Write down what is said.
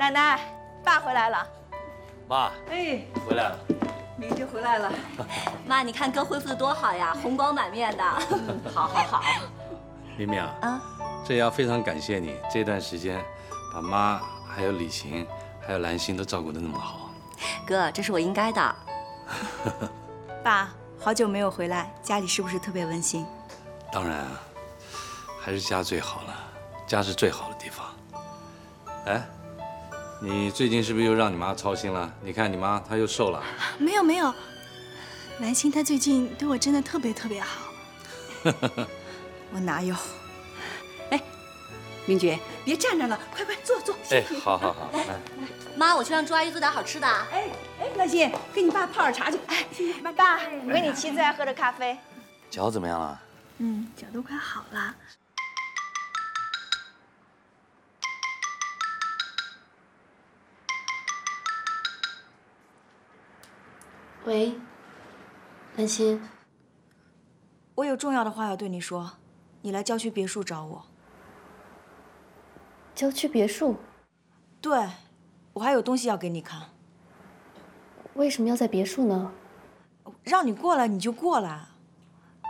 奶奶，爸回来了。 妈， 哎， 回来了。 明就回来了。 妈，你看哥恢复的多好呀，红光满面的。 好好好。 明明啊，这也要非常感谢你这段时间，把妈还有李晴还有兰心都照顾得那么好。 哥，这是我应该的。 爸，好久没有回来，家里是不是特别温馨？ 当然啊，还是家最好了，家是最好的地方。哎，你最近是不是又让你妈操心了？你看你妈她又瘦了。 没有没有，兰心她最近对我真的特别特别好。我哪有？ 哎，明觉，别站着了，快快坐坐。 哎，好好好，来。 妈，我去让朱阿姨做点好吃的。 哎，兰心，给你爸泡点茶去。哎， 爸，我跟你妻最爱喝的咖啡。 脚怎么样了？ 脚都快好了。 喂，兰心， 我有重要的话要对你说，你来郊区别墅找我。 郊区别墅？ 对，我还有东西要给你看。 为什么要在别墅呢？ 让你过来你就过来。